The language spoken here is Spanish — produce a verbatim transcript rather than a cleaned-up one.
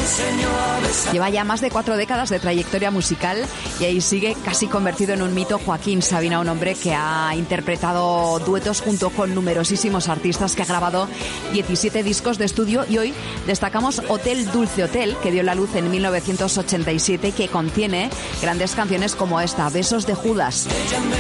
Lleva ya más de cuatro décadas de trayectoria musical y ahí sigue casi convertido en un mito Joaquín Sabina, un hombre que ha interpretado duetos junto con numerosísimos artistas, que ha grabado diecisiete discos de estudio, y hoy destacamos Hotel Dulce Hotel, que dio la luz en mil novecientos ochenta y siete y que contiene grandes canciones como esta, Besos de Judas. Ella me